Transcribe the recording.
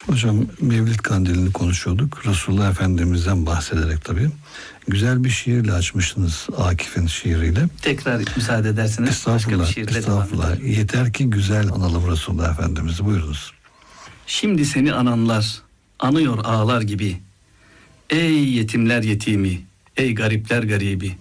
Hocam Mevlid Kandili'ni konuşuyorduk. Resulullah Efendimiz'den bahsederek tabii. Güzel bir şiirle açmışsınız, Akif'in şiiriyle. Tekrar müsaade ederseniz başka bir şiirle devam edelim. Yeter ki güzel analım Resulullah Efendimiz'i. Buyurunuz. Şimdi seni ananlar anıyor ağlar gibi. Ey yetimler yetimi, ey garipler garibi.